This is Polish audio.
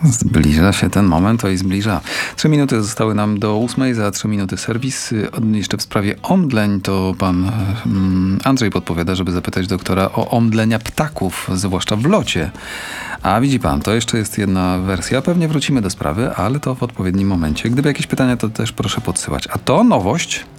Zbliża się ten moment, oj zbliża. 3 minuty zostały nam do 8, za 3 minuty serwis. Jeszcze w sprawie omdleń to pan Andrzej podpowiada, żeby zapytać doktora o omdlenia ptaków, zwłaszcza w locie. A widzi pan, to jeszcze jest jedna wersja. Pewnie wrócimy do sprawy, ale to w odpowiednim momencie. Gdyby jakieś pytania, to też proszę podsyłać. A to nowość.